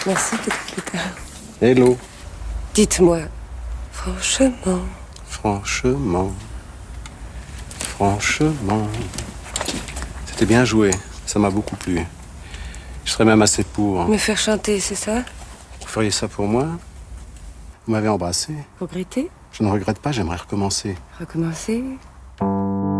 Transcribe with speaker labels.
Speaker 1: Merci, peut-être plus tard.
Speaker 2: Hello.
Speaker 1: Dites-moi, franchement...
Speaker 2: Franchement... C'était bien joué. Ça m'a beaucoup plu. Je serais même assez pour...
Speaker 1: Me faire chanter, c'est ça?
Speaker 2: Vous feriez ça pour moi? Vous m'avez embrassé.
Speaker 1: Regretter?
Speaker 2: Je ne regrette pas, j'aimerais recommencer.
Speaker 1: Recommencer?